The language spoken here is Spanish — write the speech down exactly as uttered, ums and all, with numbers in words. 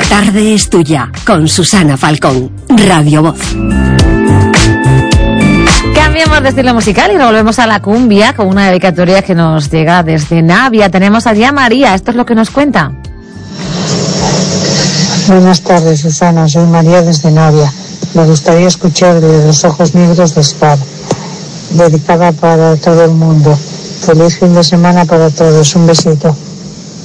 tarde es tuya, con Susana Falcón, Radio Voz. Cambiamos de estilo musical y nos volvemos a la cumbia con una dedicatoria que nos llega desde Navia. Tenemos allí a María, esto es lo que nos cuenta. Buenas tardes, Susana, soy María desde Navia. Me gustaría escuchar de Los ojos negros de Scar, dedicada para todo el mundo. Feliz fin de semana para todos, un besito.